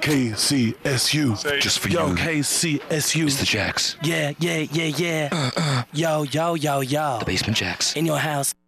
KCSU. Just for Yo, you. KCSU. It's the Jacks. Yeah. Yo. The Basement Jacks. In your house.